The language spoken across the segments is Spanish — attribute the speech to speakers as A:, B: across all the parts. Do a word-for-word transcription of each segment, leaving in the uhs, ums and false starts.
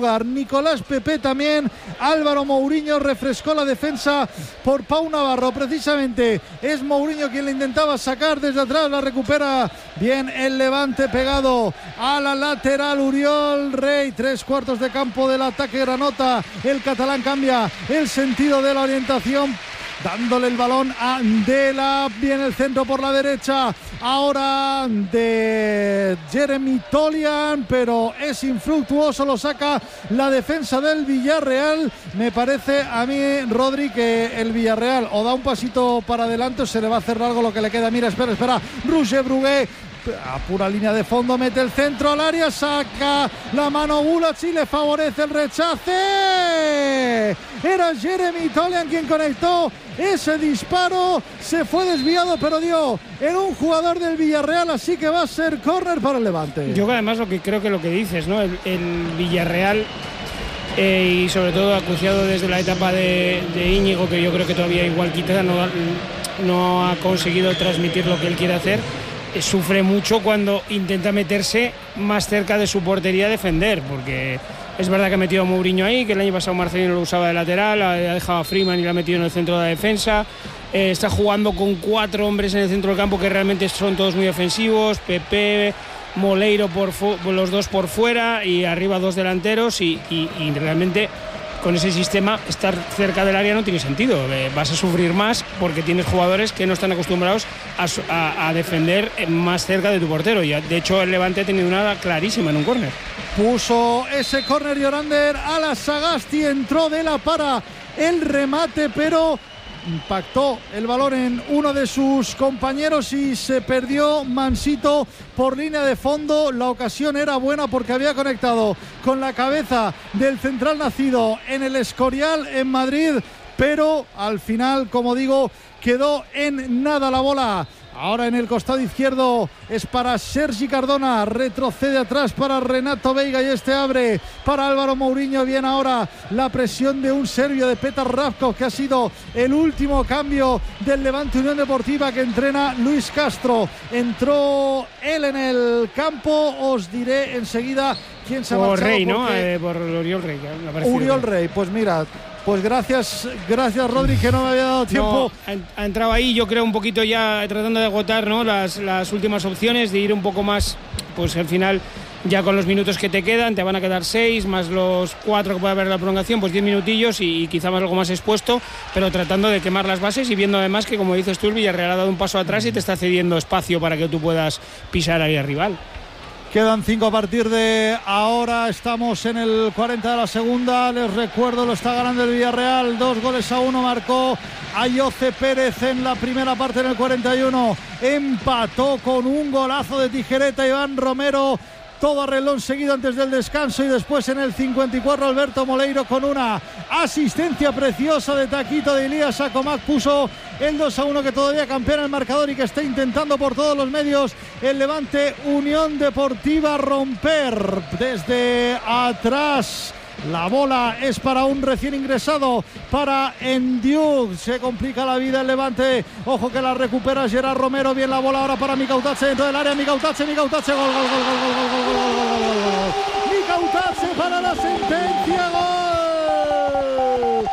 A: lugar. Nicolás Pepe también. Álvaro Mourinho refrescó la defensa por Pau Navarro. Precisamente es Mourinho quien le intentaba sacar desde atrás. La recupera bien el Levante pegado a la lateral. Uriol Rey, tres cuartos de campo del ataque granota. El catalán cambia el sentido de la orientación, dándole el balón a Dela. Viene el centro por la derecha ahora de Jeremy Tolian, pero es infructuoso, lo saca la defensa del Villarreal. Me parece a mí, Rodri, que el Villarreal o da un pasito para adelante o se le va a hacer largo lo que le queda. Mira, espera, espera, Roger Brugué a pura línea de fondo, mete el centro al área, saca la mano Gulacsi, le favorece el rechace. Era Jeremy Tolian quien conectó ese disparo, se fue desviado pero dio en un jugador del Villarreal, así que va a ser córner para el Levante.
B: Yo además lo que creo que lo que dices, ¿no? El, el Villarreal eh, y sobre todo acuciado desde la etapa de, de Íñigo, que yo creo que todavía igual quizá no, no ha conseguido transmitir lo que él quiere hacer. Sufre mucho cuando intenta meterse más cerca de su portería a defender, porque es verdad que ha metido a Mourinho ahí, que el año pasado Marcelino lo usaba de lateral, ha dejado a Freeman y lo ha metido en el centro de la defensa. Eh, está jugando con cuatro hombres en el centro del campo que realmente son todos muy ofensivos, Pepe, Moleiro, por fu- los dos por fuera y arriba dos delanteros y, y, y realmente con ese sistema estar cerca del área no tiene sentido. Eh, vas a sufrir más porque tienes jugadores que no están acostumbrados a, a, a defender más cerca de tu portero. Y de hecho el Levante ha tenido una clarísima en un córner.
A: Puso ese córner Llorander a la Sagasti, entró de la para el remate, pero impactó el balón en uno de sus compañeros y se perdió Mansito por línea de fondo. La ocasión era buena porque había conectado con la cabeza del central nacido en el Escorial en Madrid, pero al final, como digo, quedó en nada la bola. Ahora en el costado izquierdo es para Sergi Cardona, retrocede atrás para Renato Veiga y este abre para Álvaro Mourinho. Bien ahora la presión de un serbio, de Petar Ravkov, que ha sido el último cambio del Levante Unión Deportiva que entrena Luis Castro. Entró él en el campo, os diré enseguida quién se ha marchado.
B: Por Rey, ¿no? Eh, por Uriol Rey.
A: Uriol Rey, pues mira. Pues gracias, gracias Rodri, que no me había dado tiempo.
B: No, ha, ha entrado ahí, yo creo un poquito ya tratando de agotar, ¿no? las, las últimas opciones, de ir un poco más, pues al final ya con los minutos que te quedan, te van a quedar seis, más los cuatro que puede haber la prolongación, pues diez minutillos y, y quizá más algo más expuesto, pero tratando de quemar las bases y viendo además que, como dices tú, el Villarreal ha dado un paso atrás y te está cediendo espacio para que tú puedas pisar ahí al rival.
A: Quedan cinco a partir de ahora, estamos en el cuarenta de la segunda, les recuerdo, lo está ganando el Villarreal, dos goles a uno, marcó Ayoce Pérez en la primera parte en el cuarenta y uno, empató con un golazo de tijereta Iván Romero, todo a reloj seguido antes del descanso, y después en el cincuenta y cuatro Alberto Moleiro con una asistencia preciosa de taquito de Elías Acomac puso el dos a uno, que todavía campeona el marcador y que está intentando por todos los medios el Levante Unión Deportiva romper desde atrás. La bola es para un recién ingresado, para Endiuk. Se complica la vida el Levante. Ojo que la recupera Gerard Romero. Bien la bola ahora para Mikautache dentro del área. Mikautache, Mikautache. Gol, gol, gol, gol, gol, gol, gol, gol, gol, gol, gol. Mikautache para la sentencia. Gol.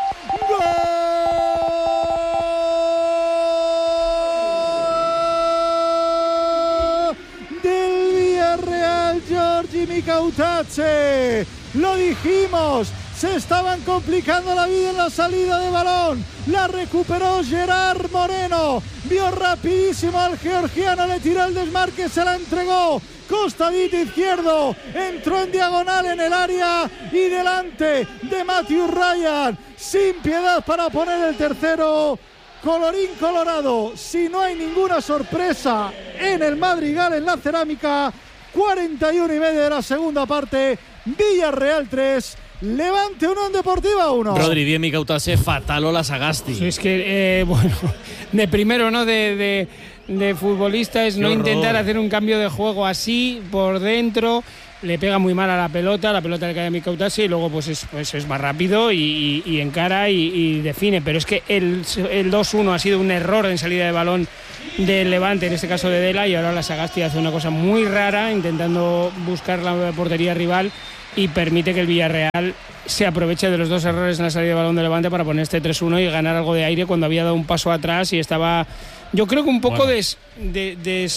A: Gol del Villarreal, Giorgi Mikautache. Lo dijimos, se estaban complicando la vida en la salida de balón. La recuperó Gerard Moreno. Vio rapidísimo al georgiano, le tiró el desmarque, se la entregó. Costadito izquierdo, entró en diagonal en el área y delante de Matthew Ryan. Sin piedad para poner el tercero. Colorín colorado, si no hay ninguna sorpresa en el Madrigal, en la Cerámica. cuarenta y uno y medio de la segunda parte. Villarreal tres, Levante Unión Deportiva uno.
C: Rodri, bien Mikautache, fatal o la Sagasti.
B: Sí, es que, eh, bueno, de primero, ¿no? De, de, de futbolista es Qué no horror. Intentar hacer un cambio de juego así, por dentro. Le pega muy mal a la pelota, la pelota le cae a Mikautache y luego pues es, pues es más rápido y, y, y encara y, y define. Pero es que el, el dos uno ha sido un error en salida de balón del Levante, en este caso de Dela, y ahora la Sagasti hace una cosa muy rara intentando buscar la portería rival y permite que el Villarreal se aproveche de los dos errores en la salida de balón de Levante para poner este tres uno y ganar algo de aire cuando había dado un paso atrás y estaba, yo creo que un poco bueno. des, de,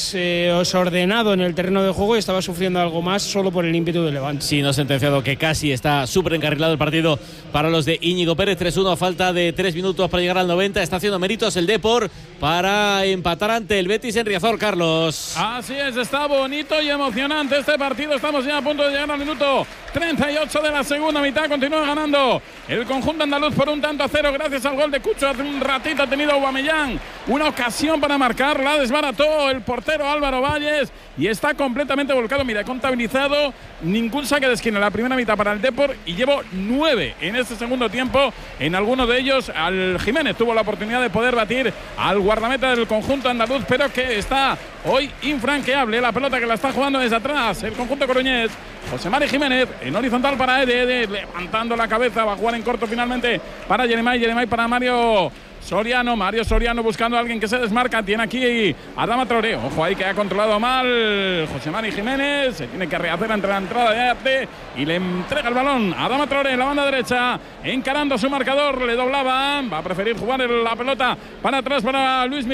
B: desordenado en el terreno de juego y estaba sufriendo algo más solo por el ímpetu de Levante.
C: Sí, no sentenciado, que casi está súper encarrilado el partido para los de Íñigo Pérez. tres uno a falta de tres minutos para llegar al noventa. Está haciendo méritos el Depor para empatar ante el Betis en Riazor, Carlos.
D: Así es, está bonito y emocionante este partido. Estamos ya a punto de llegar al minuto treinta y ocho de la segunda mitad. Continúa ganando el conjunto andaluz por un tanto a cero gracias al gol de Cucho. Hace un ratito ha tenido Aubameyang una ocasión para marcar, la desbarató el portero Álvaro Valles y está completamente volcado. Mira, he contabilizado ningún saque de esquina en la primera mitad para el Depor y llevo nueve en este segundo tiempo. En alguno de ellos al Jiménez tuvo la oportunidad de poder batir al guardameta del conjunto andaluz, pero que está hoy infranqueable. La pelota que la está jugando desde atrás el conjunto coruñés. José Mari Jiménez en horizontal para Ede, Ede levantando la cabeza, va a jugar en corto finalmente para Yeremay, Yeremay para Mario Soriano, Mario Soriano buscando a alguien que se desmarca, tiene aquí a Adama Traoré, ojo ahí que ha controlado mal José Mari Jiménez, se tiene que rehacer entre la entrada de Arte y le entrega el balón a Adama Traoré en la banda derecha, encarando su marcador, le doblaba, va a preferir jugar la pelota para atrás para Luis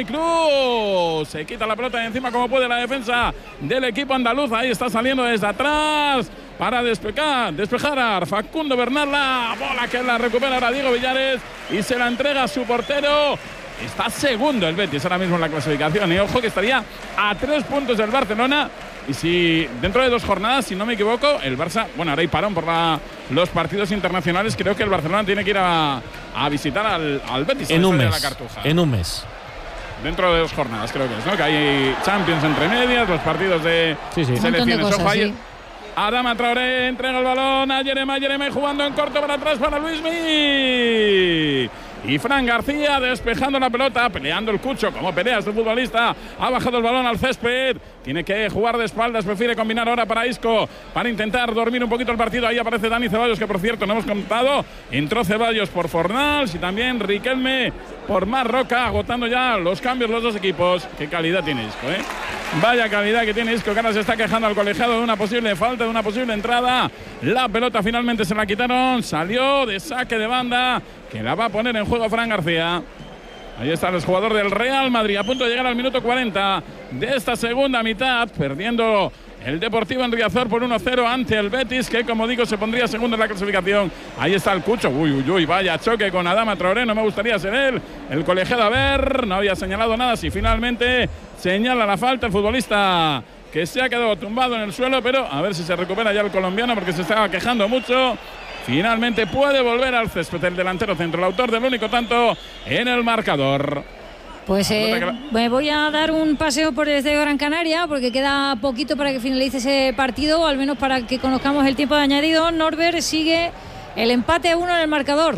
D: Miclú, se quita la pelota de encima como puede la defensa del equipo andaluz, ahí está saliendo desde atrás para despejar, despejar a Facundo Bernal, la bola que la recupera ahora Diego Villares y se la entrega a su portero. Está segundo el Betis ahora mismo en la clasificación y ojo que estaría a tres puntos del Barcelona y si dentro de dos jornadas, si no me equivoco, el Barça, bueno, ahora hay parón por la, los partidos internacionales, creo que el Barcelona tiene que ir a, a visitar al, al Betis
C: en un mes,
D: de la Cartuja.
C: En un mes.
D: Dentro de dos jornadas creo que es, ¿no? Que hay Champions entre medias, los partidos de
E: sí, sí.
D: selecciones.
E: Cosas,
D: ojo ahí.
E: Sí.
D: Adama Traoré entrega el balón a Yeremay, Yeremay jugando en corto para atrás para Luismi. Y Fran García despejando la pelota, peleando el Cucho, como pelea este futbolista, ha bajado el balón al césped, tiene que jugar de espaldas, prefiere combinar ahora para Isco, para intentar dormir un poquito el partido, ahí aparece Dani Ceballos, que por cierto no hemos contado, entró Ceballos por Fornals y también Riquelme por Marroca, agotando ya los cambios los dos equipos. Qué calidad tiene Isco, ¿eh? Vaya calidad que tiene Isco, que ahora se está quejando al colegiado de una posible falta, de una posible entrada. La pelota finalmente se la quitaron, salió de saque de banda, que la va a poner en juego Fran García. Ahí está el jugador del Real Madrid, a punto de llegar al minuto cuarenta de esta segunda mitad, perdiendo el Deportivo en Riazor por uno cero ante el Betis, que como digo se pondría segundo en la clasificación. Ahí está el Cucho, uy, uy, uy, vaya choque con Adama Traoré, no me gustaría ser él. El colegiado, a ver, no había señalado nada, si finalmente señala la falta el futbolista que se ha quedado tumbado en el suelo, pero a ver si se recupera ya el colombiano porque se estaba quejando mucho. Finalmente puede volver al césped el delantero centro, el autor del único tanto en el marcador.
E: Pues eh, me voy a dar un paseo por desde Gran Canaria porque queda poquito para que finalice ese partido, o al menos para que conozcamos el tiempo de añadido. Norbert, sigue el empate a uno en el marcador.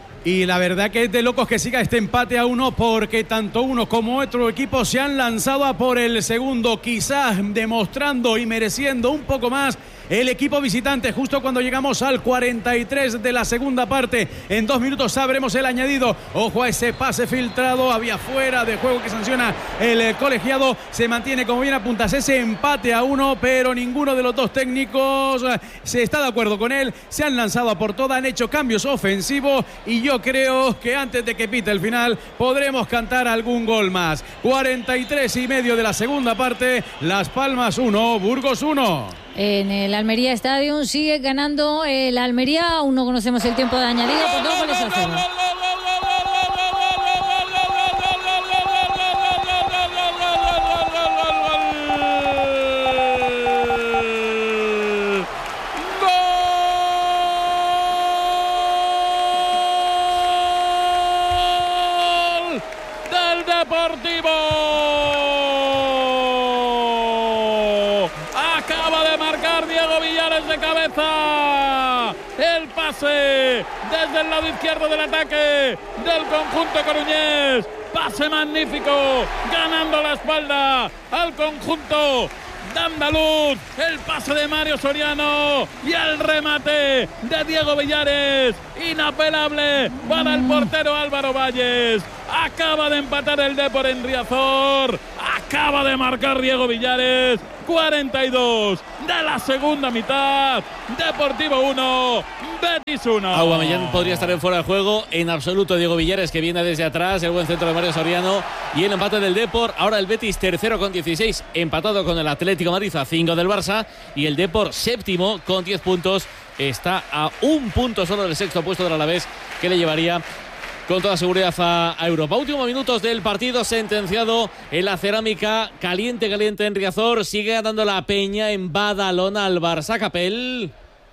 F: Y la verdad que es de locos que siga este empate a uno, porque tanto uno como otro equipo se han lanzado a por el segundo, quizás demostrando y mereciendo un poco más el equipo visitante. Justo cuando llegamos al cuarenta y tres de la segunda parte, en dos minutos sabremos el añadido. Ojo a ese pase filtrado, había fuera de juego que sanciona el colegiado. Se mantiene, como bien apuntas, ese empate a uno, pero ninguno de los dos técnicos se está de acuerdo con él. Se han lanzado a por toda, han hecho cambios ofensivos y yo creo que antes de que pite el final podremos cantar algún gol más. cuarenta y tres y medio de la segunda parte, Las Palmas uno, Burgos uno.
E: En el Almería Stadium sigue ganando el Almería, aún no conocemos el tiempo de añadido, por dos goles a cero.
D: El pase desde el lado izquierdo del ataque del conjunto coruñés, pase magnífico, ganando la espalda al conjunto de andaluz, el pase de Mario Soriano y el remate de Diego Villares, inapelable para el portero Álvaro Valles. Acaba de empatar el Depor en Riazor, Acaba de marcar Diego Villares. cuarenta y dos de la segunda mitad. Deportivo uno, Betis uno.
C: Aubameyang podría estar en fuera de juego. En absoluto Diego Villares, que viene desde atrás. El buen centro de Mario Soriano. Y el empate del Depor. Ahora el Betis tercero con dieciséis. Empatado con el Atlético de Madrid a cinco del Barça. Y el Depor séptimo con diez puntos. Está a un punto solo del sexto puesto del Alavés, que le llevaría con toda seguridad a, a Europa. Últimos minutos del partido, sentenciado en la cerámica. Caliente, caliente en Riazor. Sigue ganando la Peña en Badalona al Barça. Capel.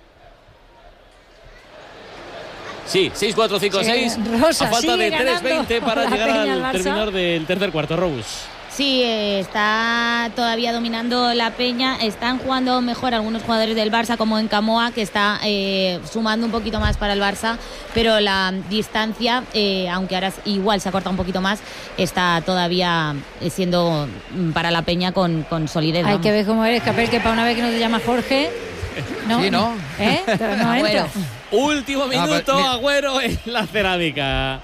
C: Sí, seis cuatro cinco seis.
E: Rosa,
C: a falta de tres veinte para llegar al,
E: al
C: terminar del tercer cuarto. Robus.
G: Sí, eh, está todavía dominando la Peña. Están jugando mejor algunos jugadores del Barça, como en Camoa, que está eh, sumando un poquito más para el Barça, pero la distancia, eh, aunque ahora igual se acorta un poquito más, está todavía siendo para la Peña con, con solidez.
E: Hay que ver cómo eres, Capel, que para una vez que no te llama Jorge. No,
H: sí, ¿no?
E: ¿Eh? No entro.
C: Último minuto,
H: Ah,
C: Agüero en la cerámica.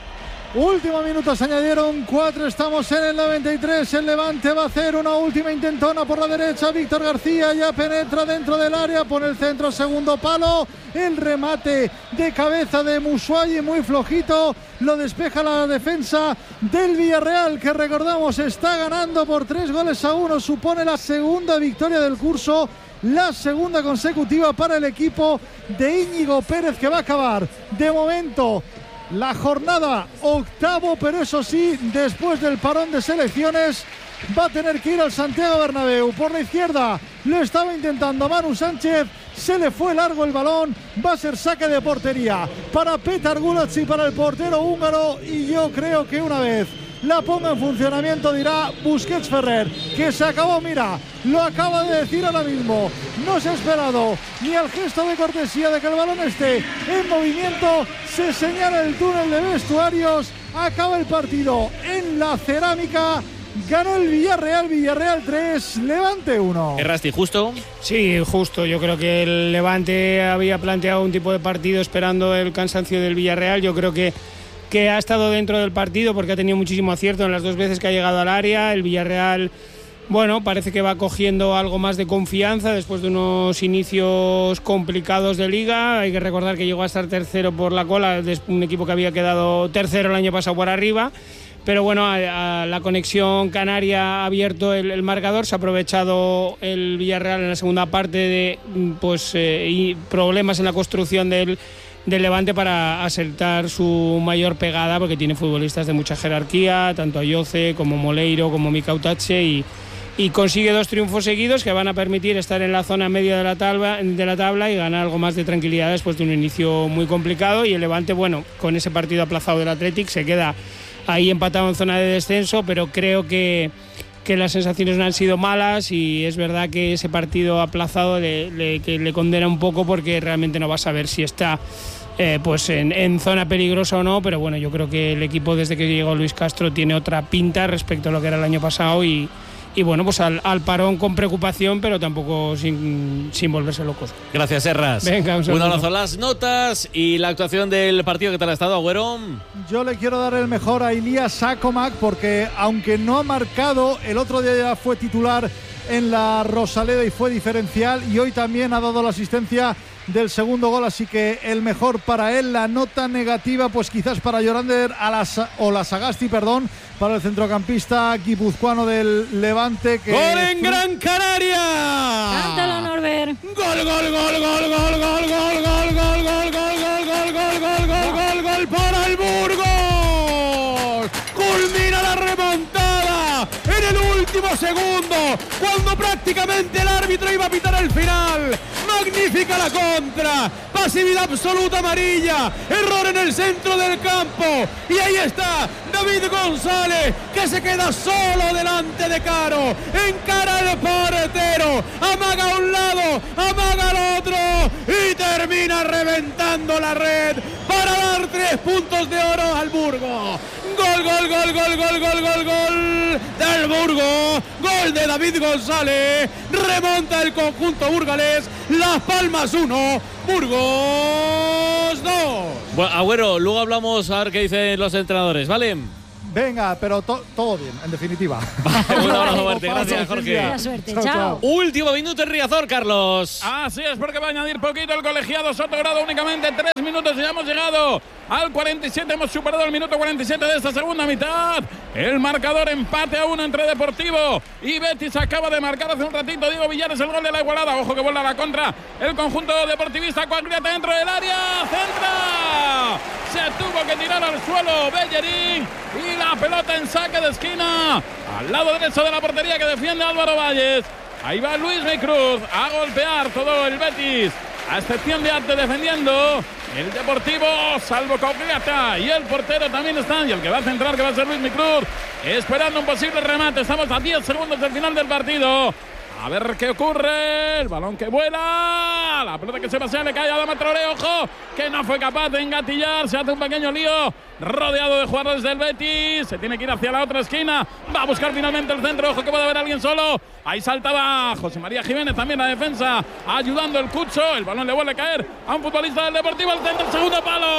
A: Último minuto, se añadieron cuatro, estamos en el noventa y tres, el Levante va a hacer una última intentona por la derecha, Víctor García ya penetra dentro del área, pone el centro, segundo palo, el remate de cabeza de Musuayi muy flojito, lo despeja la defensa del Villarreal, que recordamos está ganando por tres goles a uno, supone la segunda victoria del curso, la segunda consecutiva para el equipo de Íñigo Pérez, que va a acabar de momento la jornada octavo, pero eso sí, después del parón de selecciones va a tener que ir al Santiago Bernabéu. Por la izquierda lo estaba intentando Manu Sánchez, se le fue largo el balón, va a ser saque de portería para Petar Gulacsi, para el portero húngaro, y yo creo que una vez la ponga en funcionamiento dirá Busquets Ferrer, que se acabó, mira, lo acaba de decir ahora mismo, no se ha esperado ni al gesto de cortesía de que el balón esté en movimiento, se señala el túnel de vestuarios, acaba el partido en la cerámica, ganó el Villarreal, Villarreal tres, Levante uno.
C: Errasti, justo.
B: Sí, justo. Yo creo que el Levante había planteado un tipo de partido esperando el cansancio del Villarreal. Yo creo que que ha estado dentro del partido porque ha tenido muchísimo acierto en las dos veces que ha llegado al área. El Villarreal, bueno, parece que va cogiendo algo más de confianza después de unos inicios complicados de Liga. Hay que recordar que llegó a estar tercero por la cola, un equipo que había quedado tercero el año pasado por arriba. Pero bueno, a, a la conexión canaria ha abierto el, el marcador, se ha aprovechado el Villarreal en la segunda parte de pues eh, y problemas en la construcción del del Levante para acertar su mayor pegada, porque tiene futbolistas de mucha jerarquía, tanto Ayoce como Moleiro como Mika Utache, y, y consigue dos triunfos seguidos que van a permitir estar en la zona media de la tabla, de la tabla y ganar algo más de tranquilidad después de un inicio muy complicado. Y el Levante, bueno, con ese partido aplazado del Athletic se queda ahí empatado en zona de descenso, pero creo que que las sensaciones no han sido malas, y es verdad que ese partido aplazado le, le, que le condena un poco, porque realmente no va a saber si está eh, pues en, en zona peligrosa o no, pero bueno, yo creo que el equipo desde que llegó Luis Castro tiene otra pinta respecto a lo que era el año pasado, y, y bueno, pues al, al parón con preocupación, pero tampoco sin, sin volverse locos.
C: Gracias, Serras.
B: Venga, un saludo.
C: Un abrazo. Las notas y la actuación del partido. ¿Qué tal ha estado, Agüero?
A: Yo le quiero dar el mejor a Ilías Sakomak, porque aunque no ha marcado, el otro día ya fue titular en la Rosaleda y fue diferencial, y hoy también ha dado la asistencia del segundo gol, así que el mejor para él. La nota negativa, pues quizás para Yorander Olazábal, perdón, para el centrocampista guipuzcoano del Levante. Que
F: ¡Gol en Gran Canaria!
E: Cántalo, Norbert.
F: ¡Gol, gol, gol, gol, gol, gol, gol, gol, gol, gol, gol, gol, gol, gol, gol, gol, gol, gol para el Burgos! Culmina la remontada en el último segundo, cuando prácticamente el árbitro iba a pitar el final. Magnífica la contra, pasividad absoluta amarilla, error en el centro del campo, y ahí está David González, que se queda solo delante de Caro, encara al portero, amaga a un lado, amaga al otro, y termina reventando la red para dar tres puntos de oro al Burgos. Gol, gol, gol, gol, gol, gol, gol, gol del Burgos, gol de David González, remonta el conjunto burgalés. Las Palmas uno, Burgos dos.
C: Bueno, Agüero, luego hablamos a ver qué dicen los entrenadores, ¿vale?
A: Venga, pero to todo bien, en definitiva.
C: Un abrazo fuerte, gracias, Jorge.
E: Buena suerte, chao.
A: Chao, chao.
C: Último minuto en Riazor, Carlos.
D: Así es, porque va a añadir poquito el colegiado Sotogrado, únicamente tres minutos y ya hemos llegado al cuarenta y siete, hemos superado el minuto cuarenta y siete de esta segunda mitad. El marcador empate a uno entre Deportivo y Betis. Acaba de marcar hace un ratito Diego Villares el gol de la igualada. Ojo que vuelve a la contra el conjunto deportivista. Cuagliata dentro del área, centra. Se tuvo que tirar al suelo Bellerín y la pelota en saque de esquina al lado derecho de la portería que defiende Álvaro Valles. Ahí va Luis Cruz a golpear todo el Betis, a excepción de Arte defendiendo. El Deportivo, salvo Cuagliata, y el portero también está, y el que va a centrar, que va a ser Luis Cruz, esperando un posible remate. Estamos a diez segundos del final del partido. A ver qué ocurre. El balón que vuela. La pelota que se pasea le cae a Adama Traoré. Ojo, que no fue capaz de engatillar. Se hace un pequeño lío. Rodeado de jugadores del Betis. Se tiene que ir hacia la otra esquina. Va a buscar finalmente el centro. Ojo que puede haber alguien solo. Ahí saltaba José María Jiménez, también la defensa, ayudando el Cucho. El balón le vuelve a caer a un futbolista del Deportivo. El centro, el segundo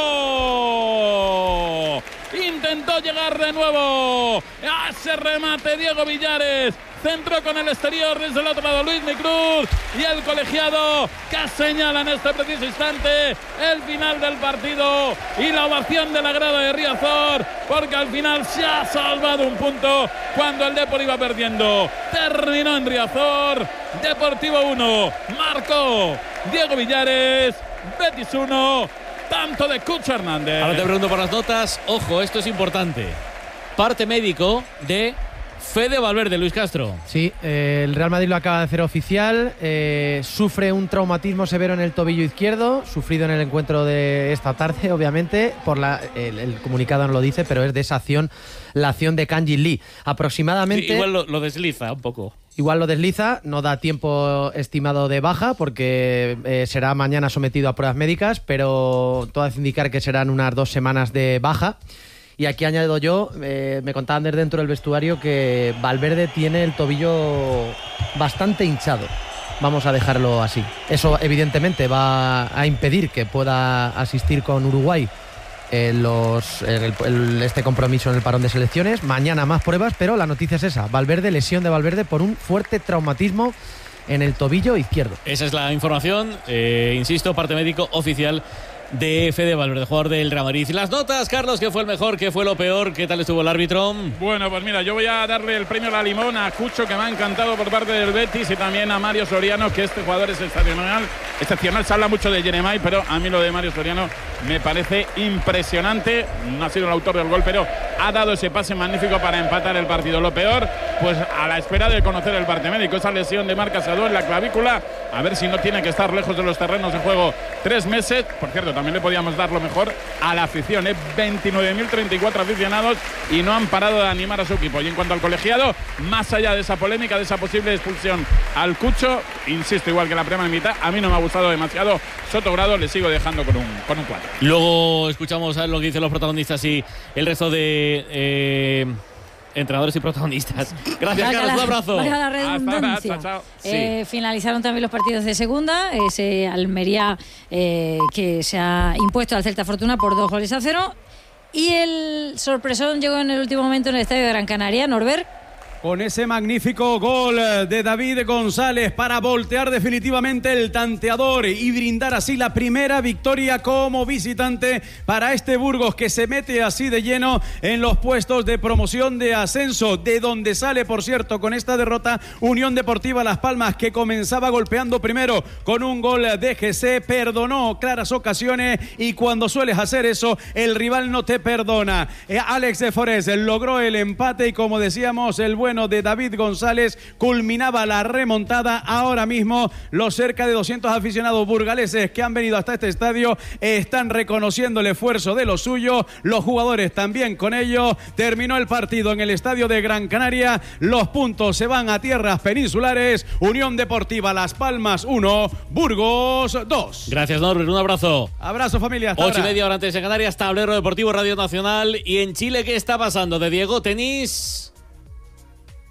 D: palo. Intentó llegar de nuevo a ese remate Diego Villares. Centro con el exterior desde el otro lado Luis Cruz y el colegiado que señala en este preciso instante el final del partido y la ovación de la grada de Riazor, porque al final se ha salvado un punto cuando el Depor iba perdiendo. Terminó en Riazor. Deportivo uno, marcó Diego Villares. Betis uno, tanto de Cucho Hernández.
C: Ahora te pregunto por las notas. Ojo, esto es importante. Parte médico de Fede Valverde, Luis Castro.
H: Sí, eh, el Real Madrid lo acaba de hacer oficial. Eh, sufre un traumatismo severo en el tobillo izquierdo, sufrido en el encuentro de esta tarde, obviamente. Por la, el, el comunicado no lo dice, pero es de esa acción, la acción de Kang-in Lee. Aproximadamente.
C: Sí, igual lo, lo desliza un poco.
H: Igual lo desliza, no da tiempo estimado de baja porque eh, será mañana sometido a pruebas médicas, pero todo hace indicar que serán unas dos semanas de baja. Y aquí añado yo, eh, me contaban desde dentro del vestuario que Valverde tiene el tobillo bastante hinchado. Vamos a dejarlo así. Eso evidentemente va a impedir que pueda asistir con Uruguay en, los, en el, el, este compromiso en el parón de selecciones. Mañana más pruebas, pero la noticia es esa. Valverde, lesión de Valverde por un fuerte traumatismo en el tobillo izquierdo.
C: Esa es la información, eh, insisto, parte médico oficial de Fede Valverde, jugador del Real Madrid. Las notas, Carlos, ¿qué fue el mejor? ¿Qué fue lo peor? ¿Qué tal estuvo el árbitro?
D: Bueno, pues mira, yo voy a darle el premio a la limón a Cucho, que me ha encantado por parte del Betis, y también a Mario Soriano, que este jugador es excepcional. Excepcional, se habla mucho de Jeremai, pero a mí lo de Mario Soriano me parece impresionante. No ha sido el autor del gol, pero ha dado ese pase magnífico para empatar el partido. Lo peor, pues a la espera de conocer el parte médico, esa lesión de Marc Casado en la clavícula, a ver si no tiene que estar lejos de los terrenos de juego tres meses. Por cierto, también le podíamos dar lo mejor a la afición, ¿eh? veintinueve mil treinta y cuatro aficionados y no han parado de animar a su equipo. Y en cuanto al colegiado, más allá de esa polémica, de esa posible expulsión al Cucho, insisto, igual que la primera mitad, a mí no me ha gustado demasiado Sotogrado, le sigo dejando con un con un cuatro.
C: Luego escuchamos a lo que dicen los protagonistas y el resto de eh, entrenadores y protagonistas. Gracias, Carlos, un abrazo.
E: Valga la redundancia.
D: Hasta ahora, chao, chao.
E: Eh,
C: Sí.
E: Finalizaron también los partidos de segunda. Ese Almería eh, que se ha impuesto al Celta Fortuna por dos goles a cero. Y el sorpresón llegó en el último momento en el estadio de Gran Canaria. Norbert.
F: Con ese magnífico gol de David González para voltear definitivamente el tanteador y brindar así la primera victoria como visitante para este Burgos, que se mete así de lleno en los puestos de promoción de ascenso, de donde sale, por cierto, con esta derrota Unión Deportiva Las Palmas, que comenzaba golpeando primero con un gol de G C, perdonó claras ocasiones, y cuando sueles hacer eso el rival no te perdona. Eh, Alex de Forés logró el empate y, como decíamos, el buen de David González culminaba la remontada. Ahora mismo los cerca de doscientos aficionados burgaleses que han venido hasta este estadio están reconociendo el esfuerzo de los suyos, los jugadores también con ellos. Terminó el partido en el estadio de Gran Canaria, los puntos se van a tierras peninsulares. Unión Deportiva Las Palmas uno, Burgos dos.
C: Gracias, Norbert, un abrazo.
F: Abrazo, familia. Hasta
C: Ocho y
F: ahora.
C: media hora antes de Canarias, Tablero Deportivo Radio Nacional. Y en Chile, ¿qué está pasando? De Diego, tenis.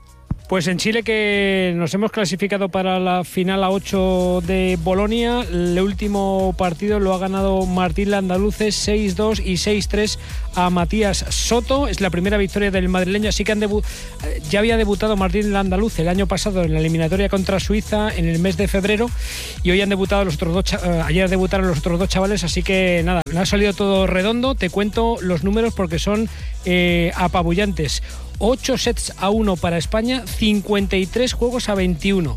B: Pues en Chile, que nos hemos clasificado para la final a ocho de Bolonia. El último partido lo ha ganado Martín Landaluce seis dos y seis tres a Matías Soto. Es la primera victoria del madrileño, así que han debu- ya había debutado Martín Landaluce el año pasado en la eliminatoria contra Suiza en el mes de febrero, y hoy han debutado los otros dos, cha- ayer debutaron los otros dos chavales, así que nada, me ha salido todo redondo. Te cuento los números porque son eh, apabullantes. ocho sets a uno para España, cincuenta y tres juegos a veintiuno.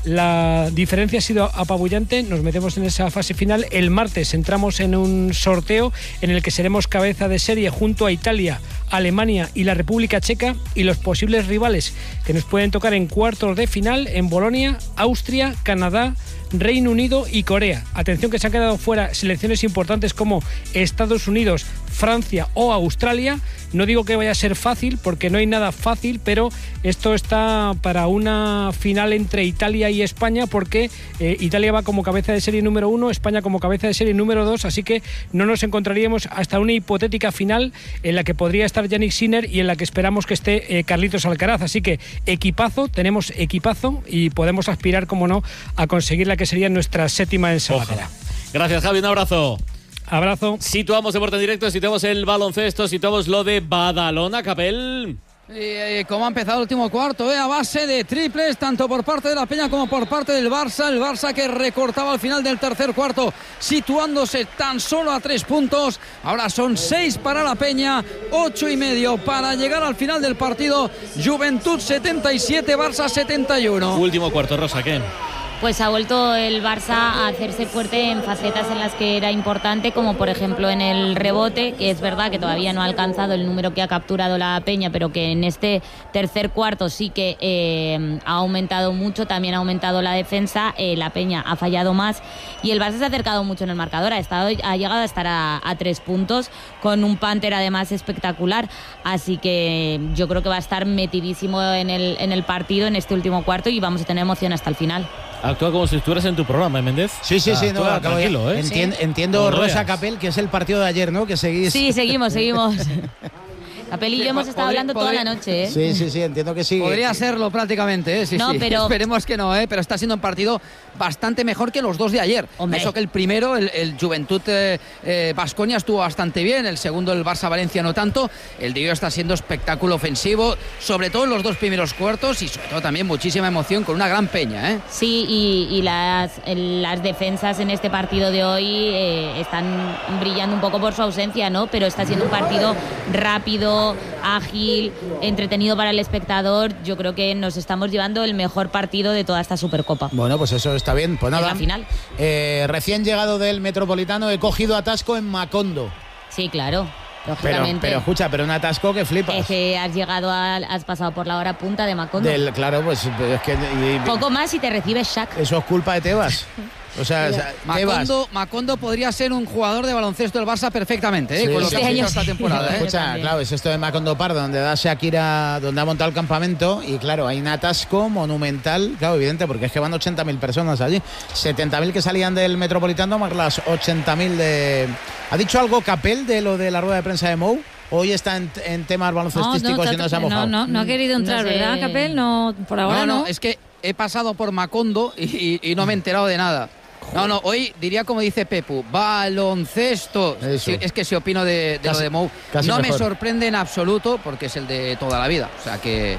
B: La diferencia ha sido apabullante. Nos metemos en esa fase final. El martes entramos en un sorteo en el que seremos cabeza de serie junto a Italia, Alemania y la República Checa, y los posibles rivales que nos pueden tocar en cuartos de final en Bolonia, Austria, Canadá, Reino Unido y Corea. Atención, que se han quedado fuera selecciones importantes como Estados Unidos, Francia o Australia. No digo que vaya a ser fácil, porque no hay nada fácil, pero esto está para una final entre Italia y España, porque eh, Italia va como cabeza de serie número uno, España como cabeza de serie número dos, así que no nos encontraríamos hasta una hipotética final en la que podría estar Yannick Sinner y en la que esperamos que esté eh, Carlitos Alcaraz. Así que equipazo, tenemos equipazo y podemos aspirar, como no, a conseguir la que sería nuestra séptima ensalada.
C: Gracias, Javi, un abrazo.
B: Abrazo.
C: Situamos Deporte en Directo, situamos el baloncesto, situamos lo de Badalona, Capel.
I: Y, eh, como ha empezado el último cuarto, eh, a base de triples, tanto por parte de la Peña como por parte del Barça. El Barça que recortaba al final del tercer cuarto, situándose tan solo a tres puntos. Ahora son seis para la Peña, ocho y medio para llegar al final del partido. Juventud setenta y siete, Barça setenta y uno.
C: Último cuarto, Rosa, ¿qué?
G: Pues ha vuelto el Barça a hacerse fuerte en facetas en las que era importante, como por ejemplo en el rebote, que es verdad que todavía no ha alcanzado el número que ha capturado la Peña, pero que en este tercer cuarto sí que eh, ha aumentado mucho. También ha aumentado la defensa, eh, la Peña ha fallado más y el Barça se ha acercado mucho en el marcador, ha, estado, ha llegado a estar a, a tres puntos, con un Panther además espectacular, así que yo creo que va a estar metidísimo en el, en el partido en este último cuarto y vamos a tener emoción hasta el final.
C: Actúa como si estuvieras en tu programa, ¿eh, Méndez?
J: Sí, sí, sí.
C: Actúa,
J: No, acabo
C: tranquilo,
J: ya.
C: ¿eh?
J: Entien-
C: Sí.
J: Entiendo,
C: No,
J: Rosa
C: veas.
J: Capel, que es el partido de ayer, ¿no? Que seguís.
G: Sí, seguimos, seguimos. Capel y yo hemos estado
I: podría-
G: hablando toda
I: podría-
G: la noche, ¿eh?
J: Sí, sí, sí, entiendo que sí.
I: Podría serlo prácticamente, ¿eh? Sí,
G: No,
I: sí.
G: pero-
I: Esperemos que no, ¿eh? Pero está siendo un partido bastante mejor que los dos de ayer.
G: Hombre.
I: Eso que el primero, el, el Juventud eh, eh, Baskonia, estuvo bastante bien, el segundo, el Barça Valencia, no tanto. El de hoy está siendo espectáculo ofensivo, sobre todo en los dos primeros cuartos y sobre todo también muchísima emoción con una gran Peña, ¿eh?
G: Sí, y, y las, las defensas en este partido de hoy eh, están brillando un poco por su ausencia, ¿no? Pero está siendo un partido rápido, ágil, entretenido para el espectador. Yo creo que nos estamos llevando el mejor partido de toda esta Supercopa.
J: Bueno, pues eso está bien. Pues
G: En
J: nada.
G: la final.
J: Eh, recién llegado del Metropolitano, he cogido atasco en Macondo.
G: Sí, claro.
J: Pero,
G: Lógicamente.
J: pero escucha, pero un atasco que flipas.
G: Es que has llegado, a, has pasado por la hora punta de Macondo.
J: Del, claro, pues es que y- y-
G: Poco más y te recibes Shaq.
J: eso es culpa de Tebas. O sea, o sea, Tebas.
I: Macondo, Macondo podría ser un jugador de baloncesto del Barça perfectamente, ¿eh?
J: Sí,
I: Con lo
J: sí,
I: que ha
J: sí.
I: hecho esta temporada, ¿eh?
J: Escucha,
G: también.
J: claro, es esto de Macondo Pardo, donde da Shakira, donde ha montado el campamento, y claro, hay un atasco monumental, claro, evidente, porque es que van ochenta mil personas allí, setenta mil que salían del Metropolitano, más las ochenta mil de... ¿Ha dicho algo Capel de lo de la rueda de prensa de Mou? Hoy está en, en temas baloncestísticos y no se ha mojado.
E: no, no, no ha querido entrar,
G: No sé.
E: ¿verdad, Capel? No, por ahora
I: no,
E: no.
I: no, es que he pasado por Macondo y, y- y no me he enterado de nada. No, no, hoy diría como dice Pepu, baloncesto.
J: Eso.
I: Sí, es que si opino de, de
J: Casi-
I: lo de Mou,
J: casi
I: no me
J: mejor.
I: sorprende en absoluto porque es el de toda la vida. O sea que,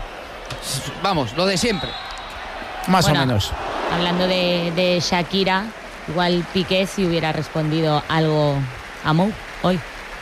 I: vamos, lo de siempre.
J: Más
G: Bueno,
J: o menos.
G: Hablando de, de Shakira, igual Piqué si hubiera respondido algo a Mou hoy.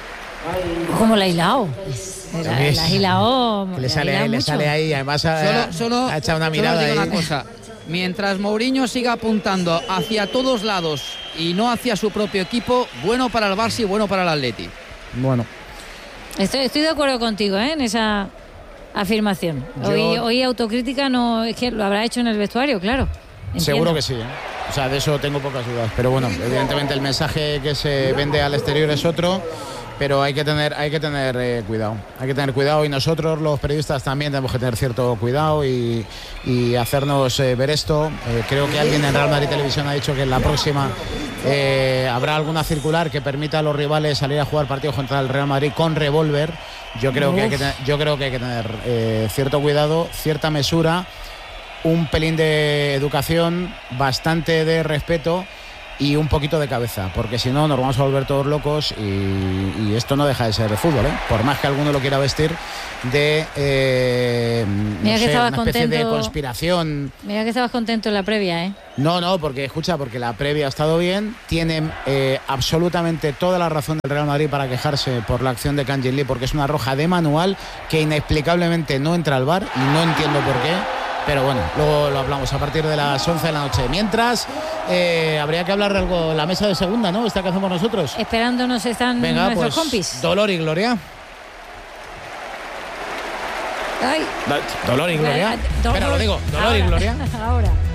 E: ¿Cómo la ha hilado? La,
J: Sí.
E: la ha hilado.
J: Que le
E: la ha
J: sale,
E: hilado
J: le
E: mucho.
J: sale ahí, además ha,
I: Solo, solo,
J: ha echado una
I: solo
J: mirada
I: os digo
J: ahí.
I: una cosa. Mientras Mourinho siga apuntando hacia todos lados y no hacia su propio equipo, bueno para el Barça y bueno para el Atleti.
J: Bueno.
E: Estoy, estoy de acuerdo contigo, ¿eh? En esa afirmación.
J: Yo-
E: Hoy, hoy autocrítica no es que lo habrá hecho en el vestuario, claro. Entiendo.
J: Seguro que sí, ¿eh? O sea, de eso tengo pocas dudas. Pero bueno, evidentemente el mensaje que se vende al exterior es otro. pero hay que tener, hay que tener eh, cuidado. Hay que tener cuidado y nosotros los periodistas también tenemos que tener cierto cuidado y, y hacernos eh, ver esto. Eh, creo que alguien en Real Madrid Televisión ha dicho que en la próxima eh, habrá alguna circular que permita a los rivales salir a jugar partidos contra el Real Madrid con revólver. Yo creo que hay que tener, yo creo que hay que tener eh, cierto cuidado, cierta mesura, un pelín de educación, bastante de respeto y un poquito de cabeza, porque si no nos vamos a volver todos locos y, y esto no deja de ser de fútbol, ¿eh? Por más que alguno lo quiera vestir de eh, no sé, una especie de conspiración.
E: Mira que estabas contento en la previa, ¿eh?
J: No, no, porque escucha, porque la previa ha estado bien, tiene eh, absolutamente toda la razón del Real Madrid para quejarse por la acción de Kangin Lee, porque es una roja de manual que inexplicablemente no entra al V A R y no entiendo por qué. Pero bueno, luego lo hablamos a partir de las once de la noche. Mientras, eh, habría que hablar de algo, la mesa de segunda, ¿no? Esta que hacemos nosotros.
E: Esperándonos están
J: Venga,
E: nuestros
J: pues,
E: compis.
J: Dolor y Gloria.
E: Ay.
J: Dolor y Gloria.
E: Dolor.
J: Espera, lo digo. Dolor
E: Ahora.
J: y Gloria.
E: Ahora.